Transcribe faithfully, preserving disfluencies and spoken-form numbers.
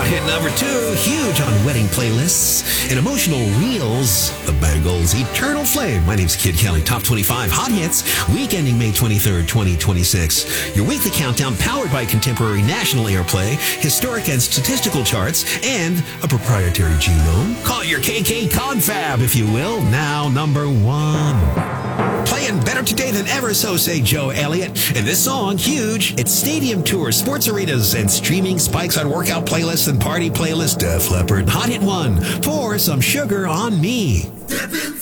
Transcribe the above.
Hit number two, huge on wedding playlists and emotional reels. The Bangles' Eternal Flame. My name's Kid Kelly. Top twenty-five Hot Hits, week ending May twenty-third, twenty twenty-six. Your weekly countdown powered by contemporary national airplay, historic and statistical charts, and a proprietary genome. Call it your K K Confab, if you will. Now, number one. Playing better today than ever, so say Joe Elliott. And this song, huge. It's stadium tours, sports arenas, and streaming spikes on workout playlists and party playlists. Def Leppard, Hot Hit one for Some Sugar on Me.